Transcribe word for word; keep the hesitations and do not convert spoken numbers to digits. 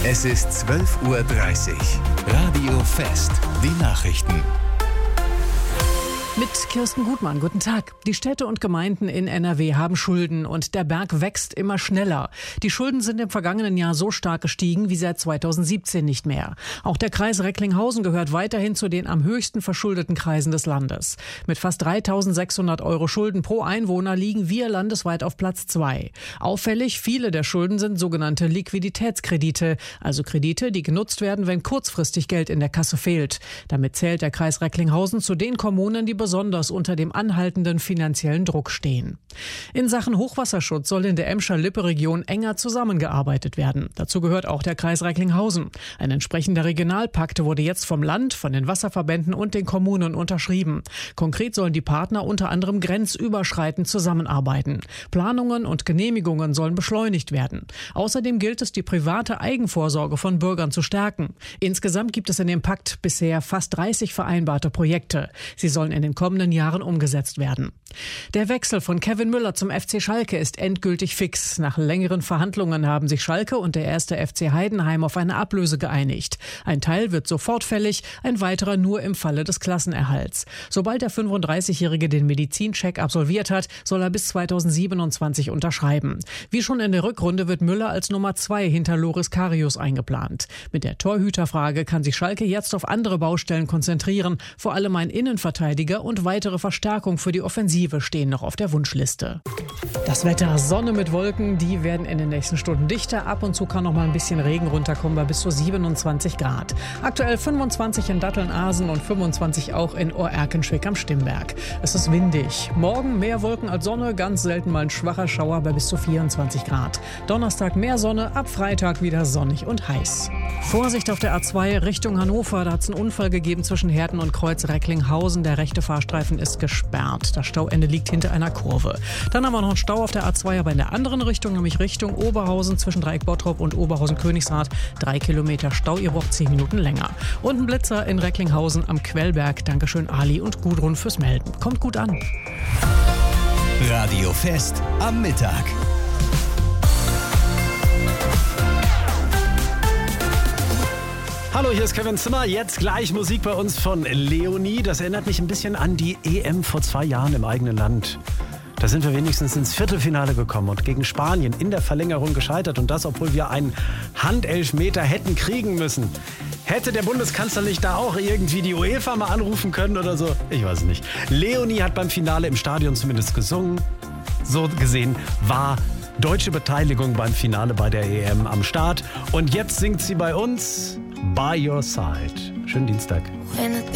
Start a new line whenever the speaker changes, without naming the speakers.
Es ist zwölf Uhr dreißig. Radio Fest. Die Nachrichten.
Mit Kirsten Gutmann, guten Tag. Die Städte und Gemeinden in N R W haben Schulden und der Berg wächst immer schneller. Die Schulden sind im vergangenen Jahr so stark gestiegen wie seit zweitausendsiebzehn nicht mehr. Auch der Kreis Recklinghausen gehört weiterhin zu den am höchsten verschuldeten Kreisen des Landes. Mit fast dreitausendsechshundert Euro Schulden pro Einwohner liegen wir landesweit auf Platz zwei. Auffällig, viele der Schulden sind sogenannte Liquiditätskredite, also Kredite, die genutzt werden, wenn kurzfristig Geld in der Kasse fehlt. Damit zählt der Kreis Recklinghausen zu den Kommunen, die besonders unter dem anhaltenden finanziellen Druck stehen. In Sachen Hochwasserschutz soll in der Emscher-Lippe-Region enger zusammengearbeitet werden. Dazu gehört auch der Kreis Recklinghausen. Ein entsprechender Regionalpakt wurde jetzt vom Land, von den Wasserverbänden und den Kommunen unterschrieben. Konkret sollen die Partner unter anderem grenzüberschreitend zusammenarbeiten. Planungen und Genehmigungen sollen beschleunigt werden. Außerdem gilt es, die private Eigenvorsorge von Bürgern zu stärken. Insgesamt gibt es in dem Pakt bisher fast dreißig vereinbarte Projekte. Sie sollen in den kommenden Jahren umgesetzt werden. Der Wechsel von Kevin Müller zum F C Schalke ist endgültig fix. Nach längeren Verhandlungen haben sich Schalke und der erste F C Heidenheim auf eine Ablöse geeinigt. Ein Teil wird sofort fällig, ein weiterer nur im Falle des Klassenerhalts. Sobald der fünfunddreißigjährige den Medizincheck absolviert hat, soll er bis zweitausendsiebenundzwanzig unterschreiben. Wie schon in der Rückrunde wird Müller als Nummer zwei hinter Loris Karius eingeplant. Mit der Torhüterfrage kann sich Schalke jetzt auf andere Baustellen konzentrieren, vor allem ein Innenverteidiger und weitere Verstärkung für die Offensive stehen noch auf der Wunschliste. Das Wetter, Sonne mit Wolken, die werden in den nächsten Stunden dichter. Ab und zu kann noch mal ein bisschen Regen runterkommen bei bis zu siebenundzwanzig Grad. Aktuell fünfundzwanzig in Datteln-Asen und fünfundzwanzig auch in Ohr-Erkenschwick am Stimmberg. Es ist windig. Morgen mehr Wolken als Sonne, ganz selten mal ein schwacher Schauer bei bis zu vierundzwanzig Grad. Donnerstag mehr Sonne, ab Freitag wieder sonnig und heiß. Vorsicht auf der A zwei Richtung Hannover, da hat es einen Unfall gegeben zwischen Herten und Kreuz Recklinghausen. Der rechte Fahrstreifen ist gesperrt. Das Stauende liegt hinter einer Kurve. Dann haben wir noch einen Stau auf der A zwei, aber in der anderen Richtung, nämlich Richtung Oberhausen zwischen Dreieck Bottrop und Oberhausen-Königsrath. Drei Kilometer Stau, ihr braucht zehn Minuten länger. Und ein Blitzer in Recklinghausen am Quellberg. Dankeschön Ali und Gudrun fürs Melden. Kommt gut an.
Radio Fest am Mittag.
Hallo, hier ist Kevin Zimmer. Jetzt gleich Musik bei uns von Leonie. Das erinnert mich ein bisschen an die E M vor zwei Jahren im eigenen Land. Da sind wir wenigstens ins Viertelfinale gekommen und gegen Spanien in der Verlängerung gescheitert. Und das, obwohl wir einen Handelfmeter hätten kriegen müssen. Hätte der Bundeskanzler nicht da auch irgendwie die UEFA mal anrufen können oder so? Ich weiß es nicht. Leonie hat beim Finale im Stadion zumindest gesungen. So gesehen war deutsche Beteiligung beim Finale bei der E M am Start. Und jetzt singt sie bei uns By Your Side. Schönen Dienstag.